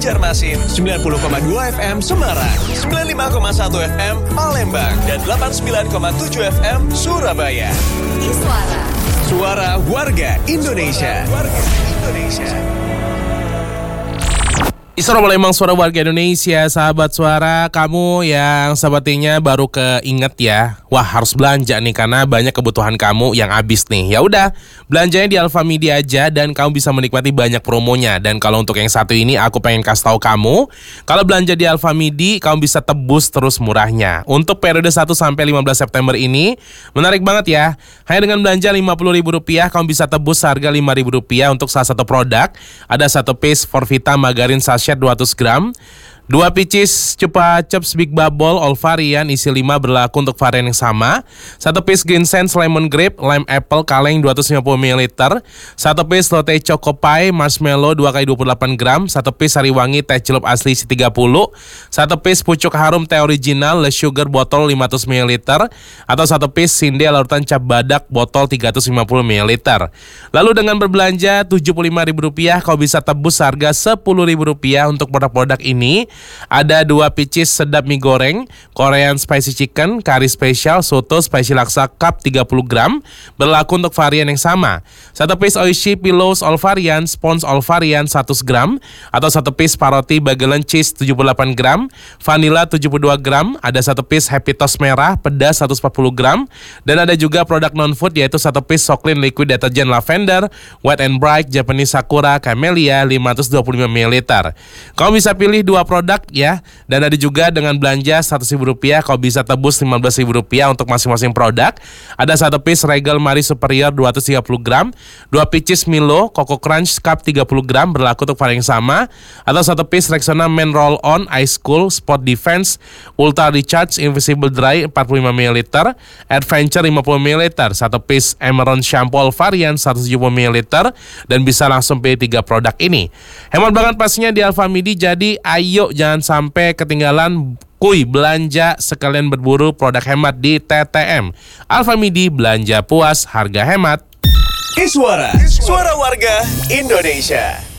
Banjarmasin 90,2 FM Semarang, 95,1 FM Palembang, dan 89,7 FM Surabaya. Iswara, Suara Warga Indonesia. Isra Palembang, Suara Warga Indonesia. Sahabat Suara, kamu yang sepertinya baru keinget ya, wah harus belanja nih karena banyak kebutuhan kamu yang habis nih. Ya udah, belanjanya di Alfamidi aja dan kamu bisa menikmati banyak promonya. Dan kalau untuk yang satu ini aku pengen kasih tahu kamu, kalau belanja di Alfamidi kamu bisa tebus terus murahnya. Untuk periode 1 sampai 15 September ini menarik banget ya. Hanya dengan belanja Rp50.000 kamu bisa tebus harga Rp5.000 untuk salah satu produk. Ada satu piece Forvita Margarin Sachet 200 gram, 2 pieces Chupa Chups Big Bubble all varian isi 5 berlaku untuk varian yang sama. 1 piece Green Sense Lemon Grape Lime Apple kaleng 250 ml, 1 piece Lotte Choco Pie Marshmallow 2x28 gram, 1 piece Sariwangi Teh Celup asli isi 30, 1 piece Pucuk Harum Teh Original Le Sugar botol 500 ml, atau 1 piece Sinde Larutan Cap Badak botol 350 ml. Lalu dengan berbelanja Rp75.000 kau bisa tebus harga Rp10.000 untuk produk-produk ini. Ada 2 pieces sedap mie goreng Korean Spicy Chicken Kari Spesial Soto Spicy Laksa Cup 30 gram berlaku untuk varian yang sama. 1 piece Oishi Pillows all varian Sponge all varian 100 gram, atau 1 piece Paroti Bagelen Cheese 78 gram, Vanilla 72 gram, ada 1 piece Happy Toast merah pedas 140 gram, dan ada juga produk non-food yaitu 1 piece Soclean Liquid Detergent Lavender Wet and Bright Japanese Sakura Camellia 525 ml. Kamu bisa pilih 2 produk ya, dan ada juga dengan belanja Rp100.000 kau bisa tebus Rp15.000 untuk masing-masing produk. Ada 1 piece Regal Marie Superior 230 gram, 2 pieces Milo Coco Crunch Cup 30 gram berlaku untuk varian yang sama, atau 1 piece Rexona Men Roll On Ice Cool Sport Defense Ultra Recharge Invisible Dry 45 ml, Adventure 50 ml, 1 piece Emerald Shampoo all varian 170 ml, dan bisa langsung pilih 3 produk ini. Hemat banget pastinya di Alfamidi, jadi ayo jangan sampai ketinggalan kuy belanja sekalian berburu produk hemat di TTM. Alfamidi, belanja puas, harga hemat. Iswara, Suara Warga Indonesia.